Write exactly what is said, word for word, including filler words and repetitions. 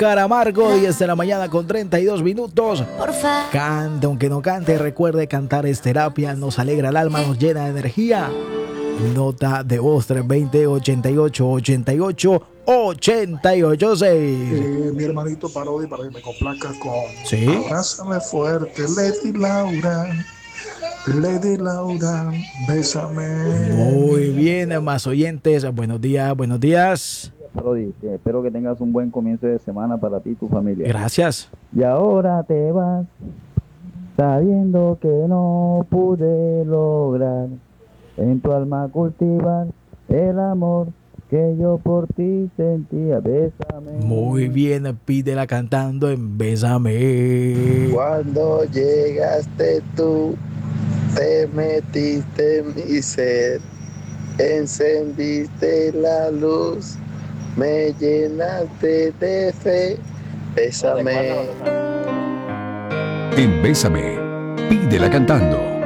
Oscar Amargo, diez de la mañana con treinta y dos minutos. Porfa. Cante aunque no cante, recuerde, cantar es terapia, nos alegra el alma, nos llena de energía. Nota de voz tres dos cero, ochenta y ocho, ochenta y ocho, ochenta y ocho seis. Eh, mi hermanito Parodi para que me complazca con ¿Sí? Abrázame fuerte, Lady Laura, Lady Laura, bésame. Muy bien, más oyentes. Buenos días, buenos días. Parodi, eh, espero que tengas un buen comienzo de semana para ti y tu familia. Gracias. Y ahora te vas, sabiendo que no pude lograr en tu alma cultivar el amor que yo por ti sentía. Bésame. Muy bien, pídela cantando en Bésame. Cuando llegaste tú, te metiste en mi ser, encendiste la luz, me llenaste de fe. Bésame. En Bésame, pídela cantando.